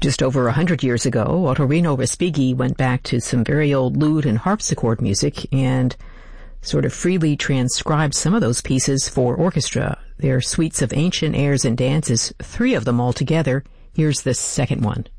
Just over 100 years ago, Ottorino Respighi went back to some very old lute and harpsichord music and sort of freely transcribed some of those pieces for orchestra. They're suites of ancient airs and dances, 3 of them altogether. Here's the second one.